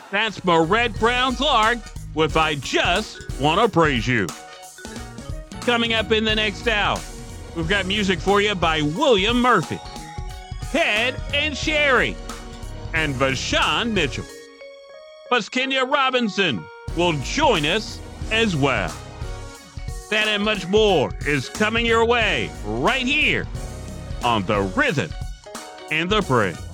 That's Marette Brown Clark with I Just Wanna Praise You. Coming up in the next hour, we've got music for you by William Murphy, Head and Sherry, and Vashawn Mitchell. Plus, Kenya Robinson will join us as well. That and much more is coming your way right here on The Rhythm and the Praise.